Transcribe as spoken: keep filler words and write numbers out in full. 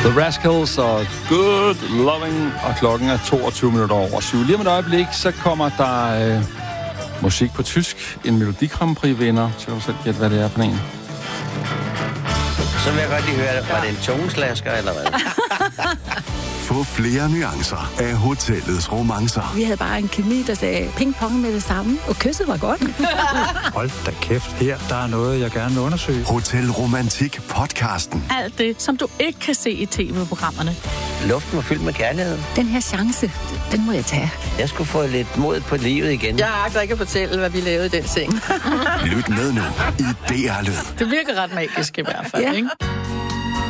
The Rascals og Good Loving, og klokken er toogtyve minutter over syv. Lige om et øjeblik, så kommer der øh, musik på tysk. En Melodi Grand Prix-vinder. Så kan du selv gætte, hvad det er for en. Så vil jeg godt lige høre, var det en tungeslasker, eller hvad? Få flere nuancer af hotellets romancer. Vi havde bare en kemi, der sagde ping-pong med det samme, og kysset var godt. Hold da kæft, her der er noget, jeg gerne vil undersøge. Hotel Romantik podcasten. Alt det, som du ikke kan se i tv-programmerne. Luften var fyldt med kærlighed. Den her chance, den må jeg tage. Jeg skulle få lidt mod på livet igen. Jeg agter ikke at fortælle, hvad vi lavede i den seng. Lyt med nu i D R Lyd. Det virker ret magisk i hvert fald, Ja. ikke?